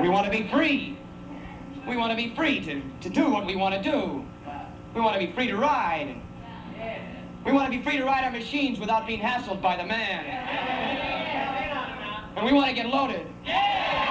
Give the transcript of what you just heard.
We want to be free. We want to be free to do what we want to do. We want to be free to ride. We want to be free to ride our machines without being hassled by the man. And we want to get loaded.